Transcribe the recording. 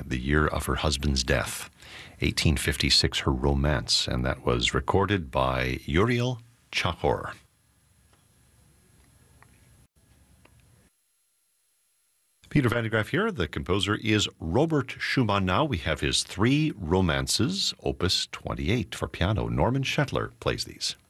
the year of her husband's death. 1856, her romance, and that was recorded by Uriel Chahor. Peter van de Graaff here. The composer is Robert Schumann. Now we have his three romances, Opus 28 for piano. Norman Shetler plays these.